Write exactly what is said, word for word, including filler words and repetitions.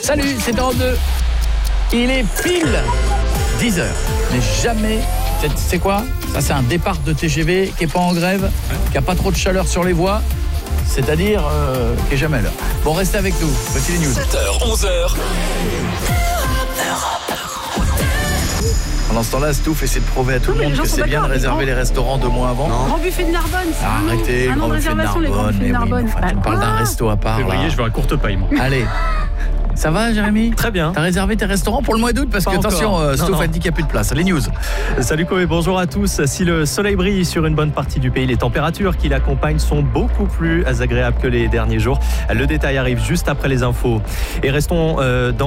Salut, c'est Europe deux. Il est pile dix heures. Mais jamais, c'est, c'est quoi ? Ça, c'est un départ de T G V qui n'est pas en grève, qui n'a pas trop de chaleur sur les voies, c'est-à-dire euh, qui n'est jamais à l'heure. Bon, restez avec nous. Voici les news. sept heures, onze heures. Pendant ce temps-là, Stouff essaie de prouver à tout Non, le mais monde les que gens c'est sont bien de d'accord, réserver les les restaurants deux mois avant. Grand buffet de Narbonne, c'est un an. Arrêtez, un grand an de buffet de réservation, les grands Narbonne. buffets de Mais oui, Narbonne. enfin, tu me Bah, parles d'un quoi resto à part. Février, Là. je veux un courte paille, moi. Allez. Ça va, Jérémy ? Très bien. T'as réservé tes restaurants pour le mois d'août ? Parce Pas que, attention, encore. euh, Non, Stouff non. a dit qu'il n'y a plus de place. Les news. Salut Koé, bonjour à tous. Si le soleil brille sur une bonne partie du pays, les températures qui l'accompagnent sont beaucoup plus agréables que les derniers jours. Le détail arrive juste après les infos. Et restons euh, dans